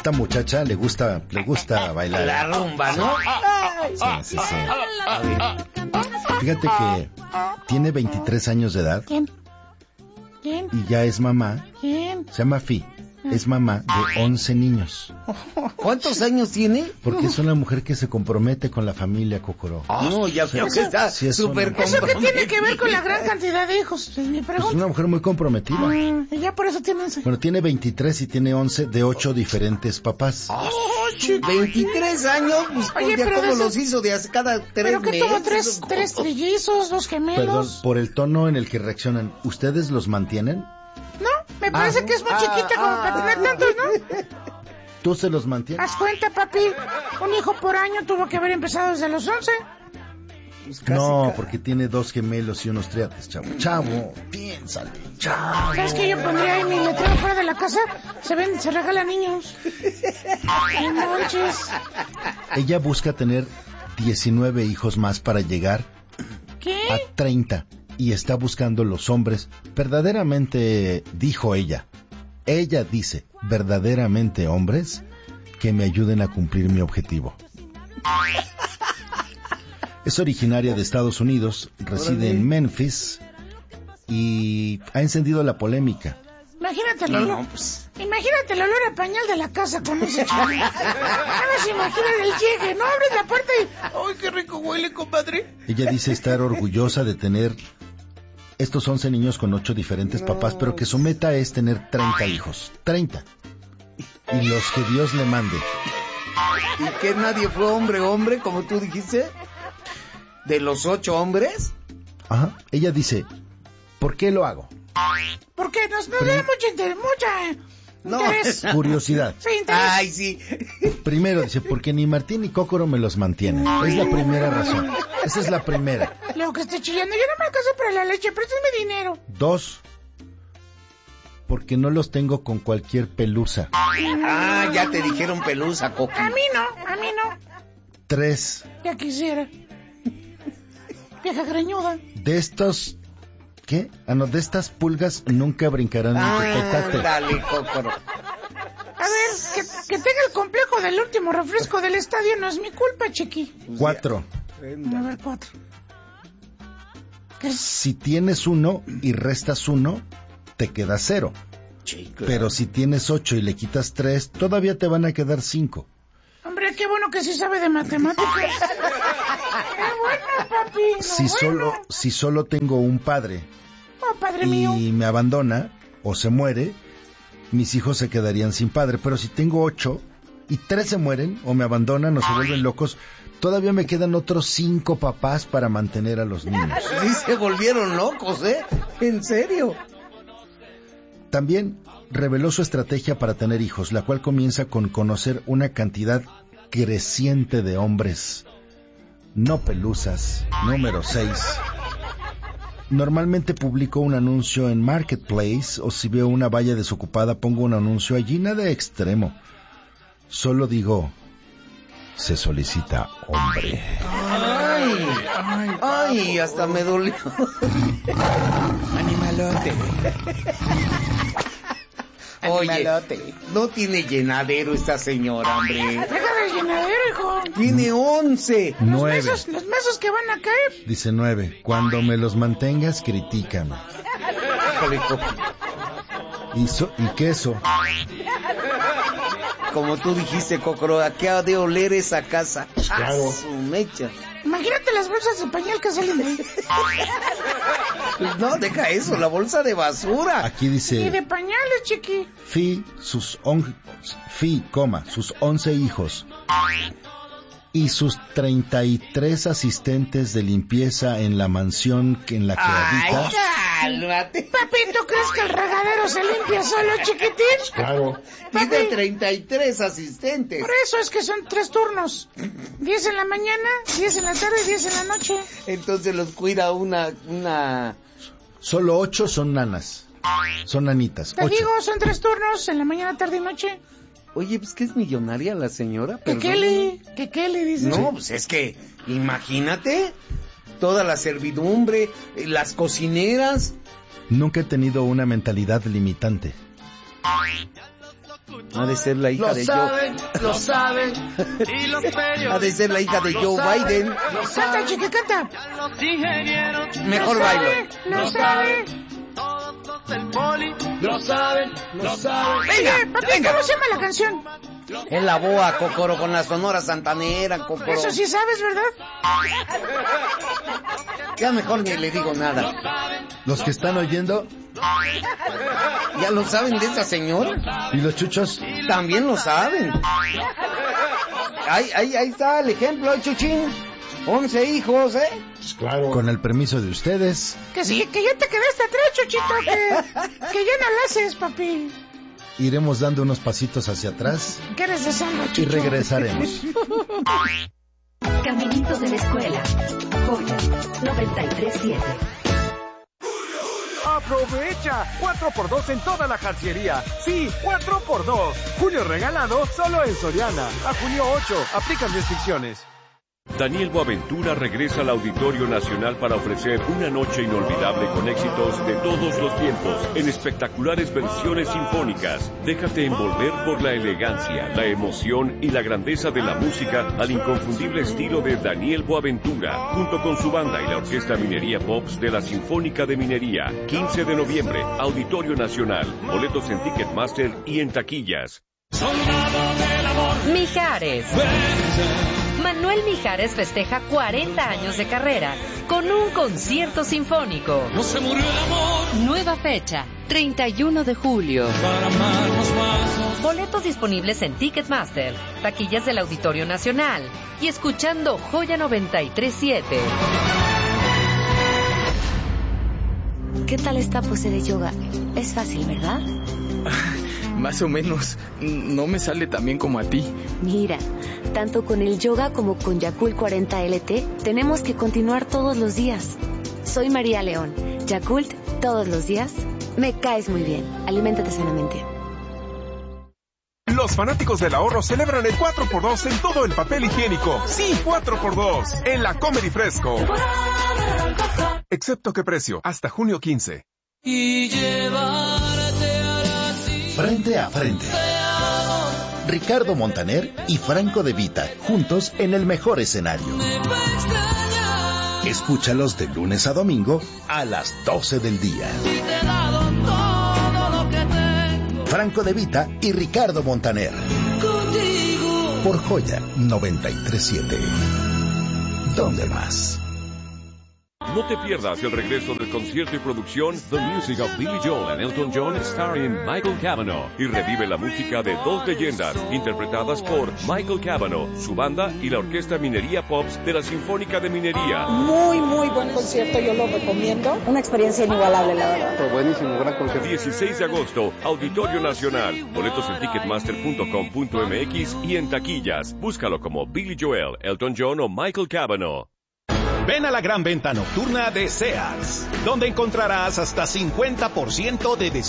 esta muchacha le gusta bailar. La rumba, ¿no? Sí. Fíjate que tiene 23 años de edad. ¿Quién? Y ya es mamá. ¿Quién? Se llama Fi. Es mamá de 11 niños. ¿Cuántos años tiene? Porque es una mujer que se compromete con la familia, Cocoro. No, ya veo que está Sí, es súper una- ¿Eso qué comprometida. tiene que ver con la gran cantidad de hijos? Es mi Es pregunta. una mujer muy comprometida. Y ya por eso tienen... Bueno, tiene 23 y tiene 11 de 8 diferentes papás. 23 años, pues Oye, ya pero como de eso- los hizo de hace cada 3 Pero que meses. tuvo tres trillizos, 2 Perdón, gemelos. por el tono en el que reaccionan. ¿Ustedes los mantienen? No, me parece que es muy chiquita como para tener tantos, ¿no? ¿Tú se los mantienes? Haz cuenta, papi. Un hijo por año tuvo que haber empezado desde los 11. Pues casi No, porque tiene 2 gemelos y unos triates, chavo. Chavo, piénsale. Chavo. ¿Sabes qué? Yo pondría ahí mi letrero fuera de la casa. Se regalan niños. Ay, no manches. Ella busca tener 19 hijos más para llegar ¿Qué? a 30 y está buscando los hombres verdaderamente, dijo ella. Ella dice, verdaderamente hombres que me ayuden a cumplir mi objetivo. Es originaria de Estados Unidos, reside en Memphis y ha encendido la polémica. Imagínate el olor. Imagínate el olor a pañal de la casa con ese chaval. Nada más imagina el llegue. No abres la puerta y... ¡Ay, qué rico huele, compadre! Ella dice estar orgullosa de tener estos 11 niños con 8 diferentes papás, pero que su meta es tener 30 hijos. 30. Y los que Dios le mande. ¿Y que nadie fue hombre, como tú dijiste? ¿De los 8 hombres? Ajá. Ella dice, ¿por qué lo hago? Porque nos da mucha interés. Curiosidad. Sí, interés. Ay, sí. Primero dice, porque ni Martín ni Cócoro me los mantienen. Es la primera razón. Esa es la primera. Luego que esté chillando, yo no me alcanzo para la leche, préstame dinero. 2, porque no los tengo con cualquier pelusa. Ah, ya te dijeron pelusa, Coqui. A mí no. 3, Ya quisiera. Vieja greñuda. de estos... ¿Qué? Ah, no, de estas pulgas nunca brincarán en tu petate. Dale, Cócoro. A ver, que tenga el complejo del último refresco del estadio no es mi culpa, chiqui. 4, A ver, 4. si tienes 1 y restas 1, te queda 0. Sí, claro. Pero si tienes 8 y le quitas 3, todavía te van a quedar 5. Hombre, qué bueno que sí sabe de matemáticas. Qué bueno, papi. No, Si solo tengo un padre Oh, padre y mío. me abandona o se muere, mis hijos se quedarían sin padre. Pero si tengo 8 y 3 se mueren o me abandonan o se vuelven locos, todavía me quedan otros 5 papás para mantener a los niños. Sí se volvieron locos, ¿eh? ¿En serio? También reveló su estrategia para tener hijos, la cual comienza con conocer una cantidad creciente de hombres, no pelusas. Número 6. Normalmente publico un anuncio en Marketplace o si veo una valla desocupada pongo un anuncio allí, nada extremo. Solo digo, se solicita hombre. Ay, hasta me dolió. Animalote. Oye, no tiene llenadero esta señora, hombre. Deja de llenadero, hijo. Tiene 11. 9. Los mesos que van a caer. Dice 9. Cuando me los mantengas, critícame. Híjole, Coqui. Y queso. Como tú dijiste, Cocoro, ¿a qué ha de oler esa casa? Claro. Su mecha. Imagínate las bolsas de pañal que salen de ahí. No, deja eso, la bolsa de basura. Aquí Y de dice, pañales, chiqui. sus 11 hijos y sus 33 asistentes de limpieza en la mansión en la que habita. Cálmate. Papi, ¿tú crees que el regadero se limpia solo, chiquitín? Claro. Tiene 33 asistentes. Por eso es que son 3 turnos. 10 en la mañana, 10 en la tarde y 10 en la noche. Entonces los cuida una... Solo 8 son nanas. Son nanitas. Te 8. digo, son 3 turnos en la mañana, tarde y noche. Oye, pues que es millonaria la señora. Que Kelly, dice. No, pues es que, imagínate, toda la servidumbre, las cocineras. Nunca he tenido una mentalidad limitante. Ha de ser la hija de Joe. Lo saben. Ha de ser la hija de Joe Biden. Canta, chica, canta. Mejor bailo. Lo sabe. Lo saben. Oye, papi, ¿cómo se llama la canción? Es la boa, Cocoro, con la Sonora Santanera, Cocoro. Eso sí sabes, ¿verdad? Ya mejor ni le digo nada. Los que están oyendo ¿Ya lo saben de esa señora? y los chuchos. También lo saben. Ahí está el ejemplo, Chuchín. 11 hijos, ¿eh? Pues claro. Con el permiso de ustedes. Que sí, que ya te quedaste atrás, Chuchito, que ya no lo haces, papi. Iremos dando unos pasitos hacia atrás ¿Qué eres de sangre, y Chucho? regresaremos. Caminito de la escuela. Joya 93.7. ¡Aprovecha! 4x2 en toda la jarciería. Sí, 4x2. Junio regalado solo en Soriana. A junio 8. Aplican restricciones. Daniel Boaventura regresa al Auditorio Nacional para ofrecer una noche inolvidable con éxitos de todos los tiempos en espectaculares versiones sinfónicas. Déjate envolver por la elegancia, la emoción y la grandeza de la música al inconfundible estilo de Daniel Boaventura, junto con su banda y la Orquesta Minería Pops de la Sinfónica de Minería. 15 de noviembre, Auditorio Nacional. Boletos en Ticketmaster y en taquillas. Mijares. Manuel Mijares festeja 40 años de carrera con un concierto sinfónico. No se murió el amor. Nueva fecha, 31 de julio. Para amarnos más. Boletos disponibles en Ticketmaster, taquillas del Auditorio Nacional y escuchando Joya 93.7. ¿Qué tal esta pose de yoga? Es fácil, ¿verdad? Más o menos. No me sale tan bien como a ti. Mira, tanto con el yoga como con Yakult 40 LT, tenemos que continuar todos los días. Soy María León. Yakult, todos los días. Me caes muy bien. Aliméntate sanamente. Los fanáticos del ahorro celebran el 4x2 en todo el papel higiénico. Sí, 4x2 en la Comer y Fresco. Excepto qué precio, hasta junio 15. Y llevarte a la cima. Frente a frente. Ricardo Montaner y Franco De Vita, juntos en el mejor escenario. Escúchalos de lunes a domingo a las 12 del día. Franco De Vita y Ricardo Montaner. Por Joya 93.7. ¿Dónde más? No te pierdas el regreso del concierto y producción The Music of Billy Joel and Elton John starring Michael Cavanaugh y revive la música de dos leyendas interpretadas por Michael Cavanaugh, su banda y la Orquesta Minería Pops de la Sinfónica de Minería. Muy buen concierto, yo lo recomiendo. Una experiencia inigualable, la verdad. Buenísimo, gran concierto. 16 de agosto, Auditorio Nacional. Boletos en ticketmaster.com.mx y en taquillas. Búscalo como Billy Joel, Elton John o Michael Cavanaugh. Ven a la gran venta nocturna de Sears, donde encontrarás hasta 50% de descuento